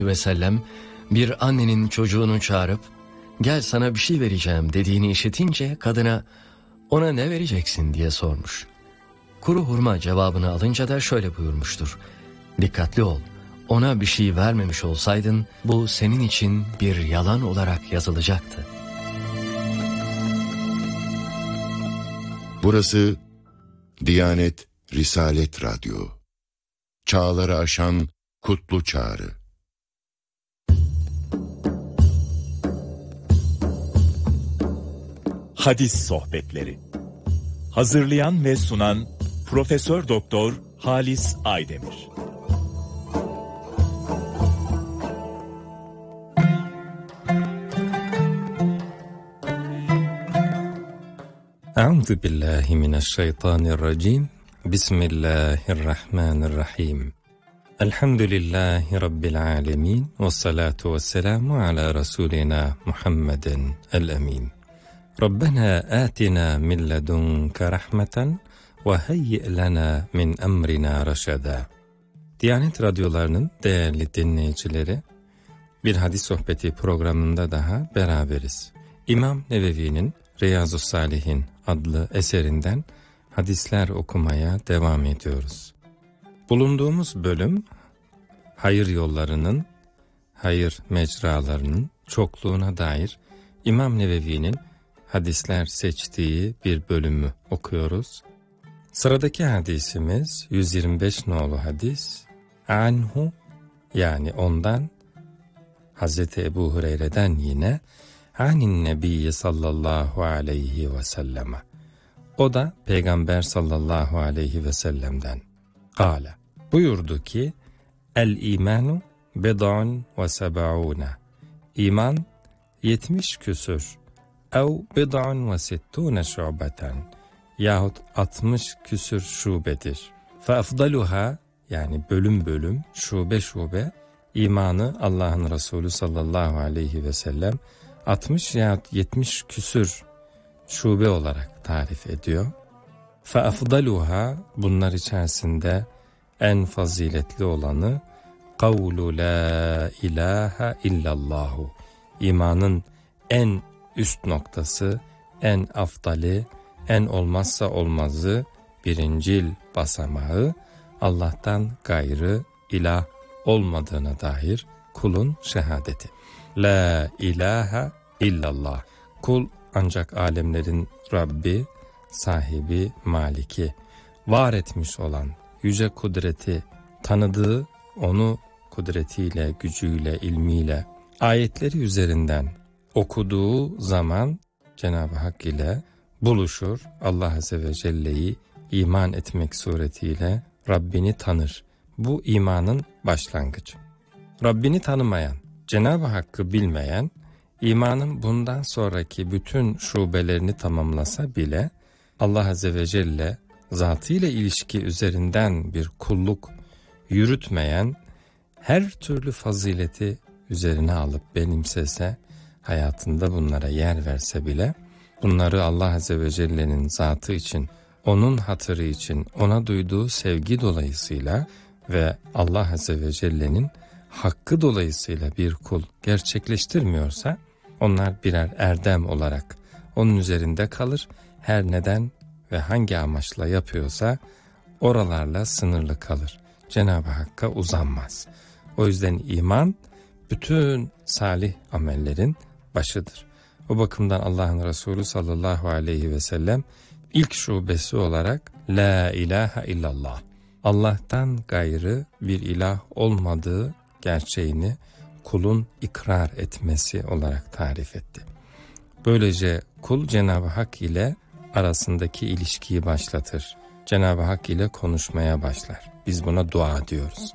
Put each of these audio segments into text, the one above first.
ve sellem bir annenin çocuğunu çağırıp gel sana bir şey vereceğim dediğini işitince kadına ona ne vereceksin diye sormuş. Kuru hurma cevabını alınca da şöyle buyurmuştur. Dikkatli ol, ona bir şey vermemiş olsaydın bu senin için bir yalan olarak yazılacaktı. Burası Diyanet Risalet Radyo. Çağları aşan kutlu çağrı. Hadis sohbetleri. Hazırlayan ve sunan Profesör Doktor Halis Aydemir. Euzu billahi mineşşeytanirracim. Bismillahirrahmanirrahim. Elhamdülillahi rabbil alamin ve salatu vesselamu ala rasulina Muhammedin el-emin. Rabbena atina min ledunke rahmeten ve hayyi' lana min emrina reşeda. Diyanet radyolarının değerli dinleyicileri, bir hadis sohbeti programında daha beraberiz. İmam Nevevi'nin Riyazu's-Salihin adlı eserinden hadisler okumaya devam ediyoruz. Bulunduğumuz bölüm, hayır yollarının, hayır mecralarının çokluğuna dair İmam Nevevi'nin hadisler seçtiği bir bölümü okuyoruz. Sıradaki hadisimiz 125 nolu hadis. Anhu, yani ondan, Hazreti Ebu Hureyre'den yine, Anin Nebiyyi sallallahu aleyhi ve selleme. O da Peygamber sallallahu aleyhi ve sellem'den. Kâle, buyurdu ki, El-imanu bid'un ve seb'ûne. İman 70 küsür. Ev bid'un ve sittûne şu'beten. Yahut 60 küsür şubedir. Fe afdaluha, yani bölüm bölüm, şube şube, imanı Allah'ın Resulü sallallahu aleyhi ve sellem 60 yahut 70 küsür şube olarak tarif ediyor. فَاَفْضَلُهَا, bunlar içerisinde en faziletli olanı قَوْلُ لَا اِلَٰهَ اِلَّا اللّٰهُ. İmanın en üst noktası, en afdali, en olmazsa olmazı, birincil basamağı, Allah'tan gayrı ilah olmadığına dair kulun şehadeti. La ilahe illallah. Kul ancak alemlerin Rabbi, sahibi, maliki, var etmiş olan yüce kudreti tanıdığı, onu kudretiyle, gücüyle, ilmiyle, ayetleri üzerinden okuduğu zaman Cenab-ı Hak ile buluşur. Allah Azze ve Celle'yi iman etmek suretiyle Rabbini tanır. Bu imanın başlangıcı. Rabbini tanımayan, Cenab-ı Hakk'ı bilmeyen, imanın bundan sonraki bütün şubelerini tamamlasa bile Allah Azze ve Celle zatıyla ilişki üzerinden bir kulluk yürütmeyen, her türlü fazileti üzerine alıp benimsese, hayatında bunlara yer verse bile, bunları Allah Azze ve Celle'nin zatı için, onun hatırı için, ona duyduğu sevgi dolayısıyla ve Allah Azze ve Celle'nin hakkı dolayısıyla bir kul gerçekleştirmiyorsa, onlar birer erdem olarak onun üzerinde kalır. Her neden ve hangi amaçla yapıyorsa oralarla sınırlı kalır. Cenab-ı Hakk'a uzanmaz. O yüzden iman bütün salih amellerin başıdır. O bakımdan Allah'ın Resulü sallallahu aleyhi ve sellem ilk şubesi olarak La ilahe illallah, Allah'tan gayrı bir ilah olmadığı gerçeğini kulun ikrar etmesi olarak tarif etti. Böylece kul Cenab-ı Hak ile arasındaki ilişkiyi başlatır. Cenab-ı Hak ile konuşmaya başlar. Biz buna dua diyoruz.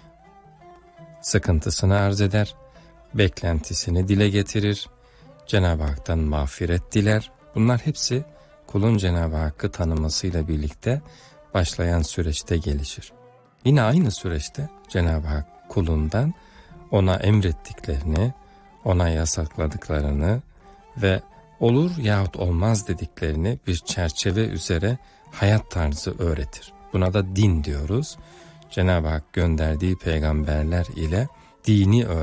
Sıkıntısını arz eder, beklentisini dile getirir, Cenab-ı Hak'tan mağfiret diler. Bunlar hepsi kulun Cenab-ı Hakk'ı tanımasıyla birlikte başlayan süreçte gelişir. Yine aynı süreçte Cenab-ı Hak kulundan ona emrettiklerini, ona yasakladıklarını ve olur yahut olmaz dediklerini bir çerçeve üzere hayat tarzı öğretir. Buna da din diyoruz. Cenab-ı Hak gönderdiği peygamberler ile dini